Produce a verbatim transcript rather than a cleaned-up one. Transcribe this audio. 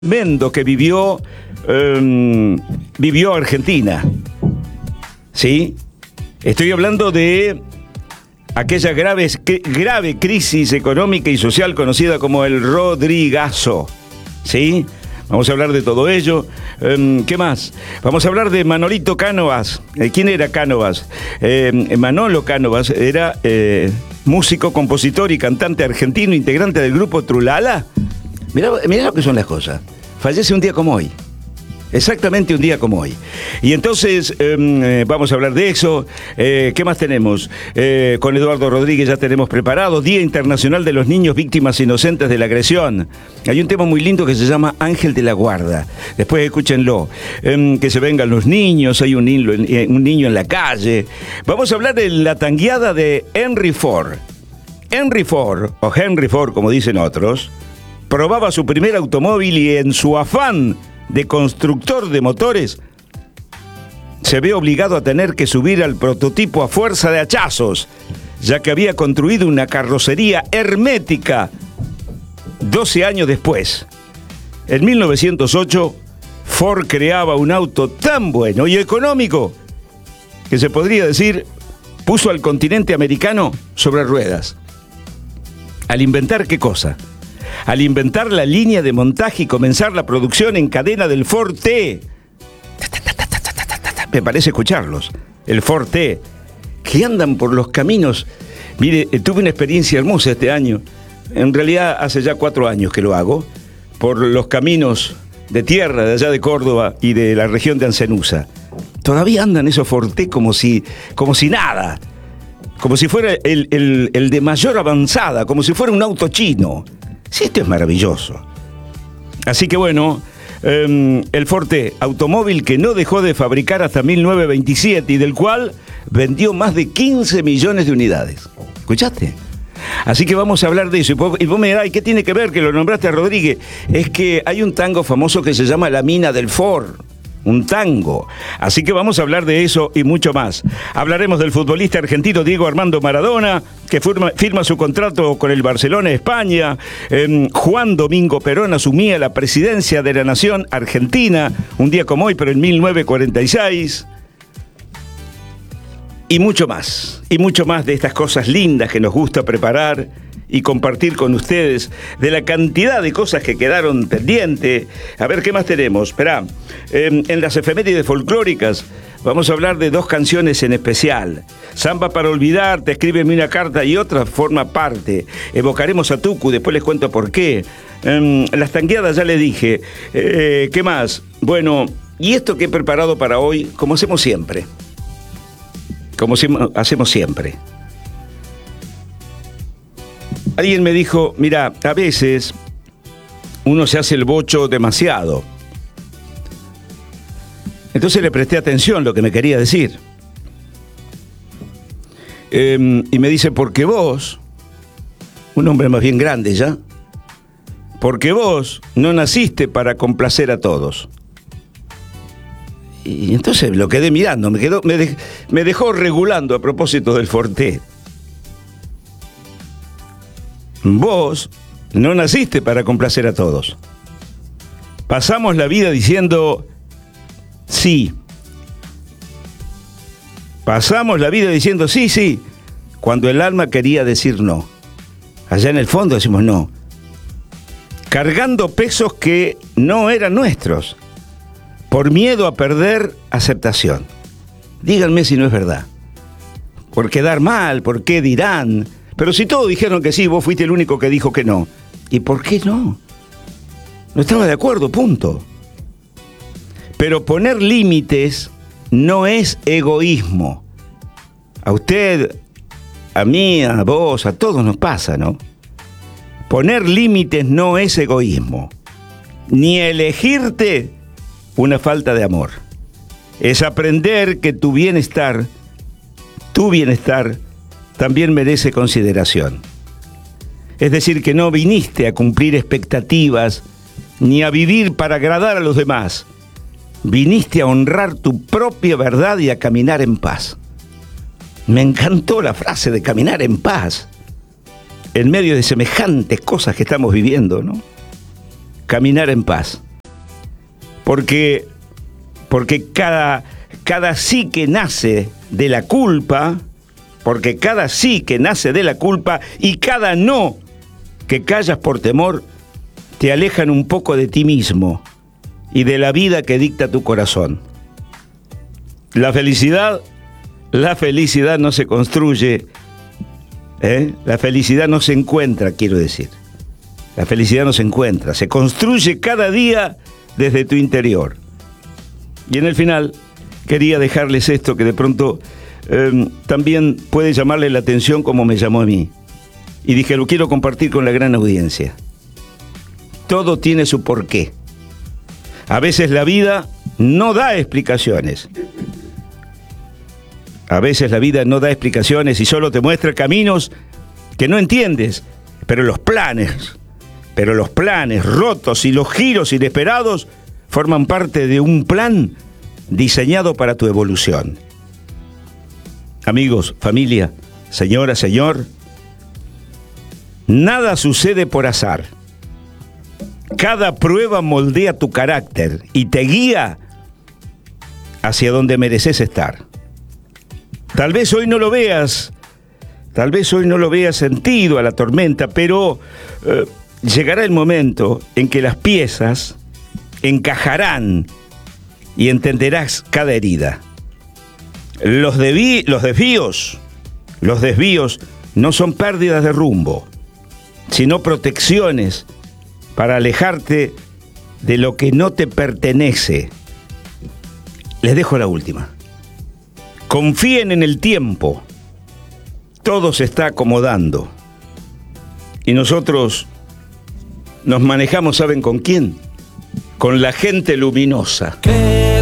tremendo que vivió eh, vivió Argentina. ¿Sí? Estoy hablando de aquella grave, grave crisis económica y social conocida como el Rodrigazo. ¿Sí? Vamos a hablar de todo ello. Eh, ¿Qué más? Vamos a hablar de Manolito Cánovas. ¿Quién era Cánovas? Eh, Manolo Cánovas era eh, músico, compositor y cantante argentino, integrante del grupo Trulala. Mirá, mirá lo que son las cosas. Fallece un día como hoy. Exactamente un día como hoy. Y entonces eh, vamos a hablar de eso. Eh, ¿Qué más tenemos? Eh, con Eduardo Rodríguez ya tenemos preparado Día Internacional de los Niños Víctimas Inocentes de la Agresión. Hay un tema muy lindo que se llama Ángel de la Guarda. Después escúchenlo. Eh, que se vengan los niños. Hay un niño, un niño en la calle. Vamos a hablar de la tangueada de Henry Ford. Henry Ford, o Henry Ford como dicen otros, probaba su primer automóvil y en su afán de constructor de motores se ve obligado a tener que subir al prototipo a fuerza de hachazos, ya que había construido una carrocería hermética doce años después. En mil novecientos ocho, Ford creaba un auto tan bueno y económico que se podría decir puso al continente americano sobre ruedas. Al inventar ¿qué cosa? Al inventar la línea de montaje y comenzar la producción en cadena del Ford T. Me parece escucharlos. El Ford T, que andan por los caminos. Mire, tuve una experiencia hermosa este año. En realidad hace ya cuatro años que lo hago. Por los caminos de tierra de allá de Córdoba y de la región de Ancenusa. Todavía andan esos Ford T como si, como si nada. Como si fuera el, el, el de mayor avanzada, como si fuera un auto chino. Sí, esto es maravilloso. Así que bueno, eh, el Ford T, automóvil que no dejó de fabricar hasta mil novecientos veintisiete y del cual vendió más de quince millones de unidades. ¿Escuchaste? Así que vamos a hablar de eso. Y vos, y vos me dirás, ¿y qué tiene que ver que lo nombraste a Rodríguez? Es que hay un tango famoso que se llama La Mina del Ford. Un tango. Así que vamos a hablar de eso y mucho más. Hablaremos del futbolista argentino Diego Armando Maradona, que firma, firma su contrato con el Barcelona, España. Eh, Juan Domingo Perón asumía la presidencia de la nación argentina, un día como hoy, pero en mil novecientos cuarenta y seis. Y mucho más. Y mucho más de estas cosas lindas que nos gusta preparar y compartir con ustedes, de la cantidad de cosas que quedaron pendientes. A ver, ¿qué más tenemos? Esperá, eh, en las efemérides folclóricas vamos a hablar de dos canciones en especial. Samba para olvidar, Te escríbeme una carta y otra forma parte. Evocaremos a Tucu, después les cuento por qué. Eh, las tangueadas ya les dije. Eh, ¿Qué más? Bueno, y esto que he preparado para hoy, como hacemos siempre. Como si, hacemos siempre. Alguien me dijo, mira, a veces uno se hace el bocho demasiado. Entonces le presté atención a lo que me quería decir. Eh, y me dice, porque vos, un hombre más bien grande ya, porque vos no naciste para complacer a todos. Y entonces lo quedé mirando, me, quedó, me, de, me dejó regulando a propósito del Ford T. Vos no naciste para complacer a todos. Pasamos la vida diciendo sí. Pasamos la vida diciendo sí, sí, cuando el alma quería decir no. Allá en el fondo decimos no. Cargando pesos que no eran nuestros, por miedo a perder aceptación. Díganme si no es verdad. Por quedar mal, por qué dirán. Pero si todos dijeron que sí, vos fuiste el único que dijo que no. ¿Y por qué no? No estaba de acuerdo, punto. Pero poner límites no es egoísmo. A usted, a mí, a vos, a todos nos pasa, ¿no? Poner límites no es egoísmo. Ni elegirte una falta de amor. Es aprender que tu bienestar, tu bienestar, también merece consideración. Es decir, que no viniste a cumplir expectativas ni a vivir para agradar a los demás. Viniste a honrar tu propia verdad y a caminar en paz. Me encantó la frase de caminar en paz en medio de semejantes cosas que estamos viviendo, ¿no? Caminar en paz. porque, porque cada, cada sí que nace de la culpa, porque cada sí que nace de la culpa y cada no que callas por temor, te alejan un poco de ti mismo y de la vida que dicta tu corazón. La felicidad, la felicidad no se construye, ¿eh? La felicidad no se encuentra, quiero decir. La felicidad no se encuentra, se construye cada día desde tu interior. Y en el final, quería dejarles esto que de pronto eh, también puede llamarle la atención como me llamó a mí. Y dije, lo quiero compartir con la gran audiencia. Todo tiene su porqué. A veces la vida no da explicaciones. A veces la vida no da explicaciones y solo te muestra caminos que no entiendes, pero los planes, pero los planes rotos y los giros inesperados forman parte de un plan diseñado para tu evolución. Amigos, familia, señora, señor, nada sucede por azar. Cada prueba moldea tu carácter y te guía hacia donde mereces estar. Tal vez hoy no lo veas, tal vez hoy no lo veas sentido a la tormenta, pero eh, llegará el momento en que las piezas encajarán y entenderás cada herida. Los, deví, los desvíos, los desvíos no son pérdidas de rumbo, sino protecciones para alejarte de lo que no te pertenece. Les dejo la última. Confíen en el tiempo. Todo se está acomodando. Y nosotros nos manejamos, ¿saben con quién? Con la gente luminosa.